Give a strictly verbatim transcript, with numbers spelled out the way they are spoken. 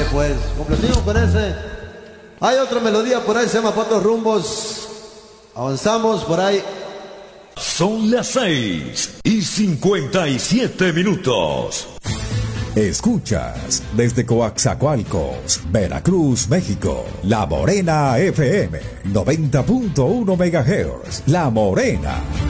pues, complatimos con ese. Hay otra melodía por ahí, se llama Patos Rumbos. Avanzamos por ahí. Son las seis y cincuenta y siete minutos. Escuchas desde Coaxacualcos, Veracruz, México, La Morena F M, noventa punto uno megahertz. La Morena.